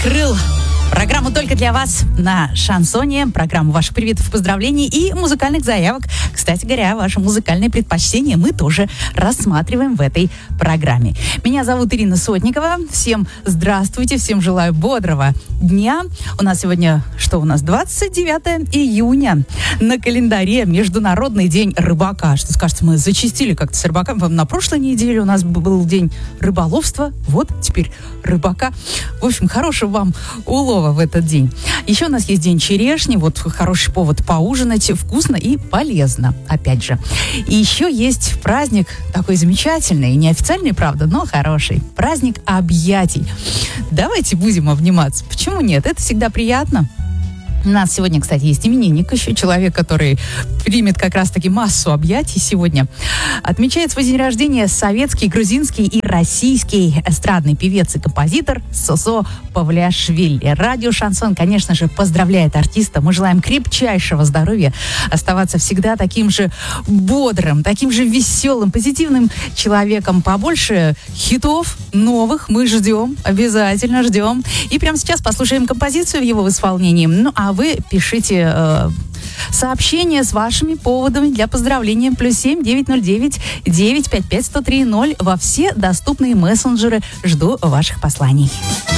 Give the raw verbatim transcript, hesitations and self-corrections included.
открыл программу «Только для вас» на Шансоне, программу ваших приветов, поздравлений и музыкальных заявок. Кстати говоря, ваши музыкальные предпочтения мы тоже рассматриваем в этой программе. Меня зовут Ирина Сотникова. Всем здравствуйте, всем желаю бодрого дня. У нас сегодня, что у нас, двадцать девятое июня. На календаре Международный день рыбака. Что скажете, мы зачастили как-то с рыбаками. На прошлой неделе у нас был день рыболовства. Вот теперь рыбака. В общем, хорошего вам улова в этот день. Еще у нас есть день черешни. Вот хороший повод поужинать вкусно и полезно, опять же. И еще есть праздник такой замечательный, неофициальный, правда, но хороший. Праздник объятий. Давайте будем обниматься. Почему нет? Это всегда приятно. У нас сегодня, кстати, есть именинник, еще человек, который примет как раз-таки массу объятий сегодня. Отмечает свой день рождения советский, грузинский и российский эстрадный певец и композитор Сосо Павлиашвили. Радио «Шансон», конечно же, поздравляет артиста. Мы желаем крепчайшего здоровья, оставаться всегда таким же бодрым, таким же веселым, позитивным человеком. Побольше хитов новых мы ждем, обязательно ждем. И прямо сейчас послушаем композицию в его исполнении. Ну, а вы пишите э, сообщения с вашими поводами для поздравления. Плюс семь девять ноль девять девять пять пять сто три ноль во все доступные мессенджеры. Жду ваших посланий.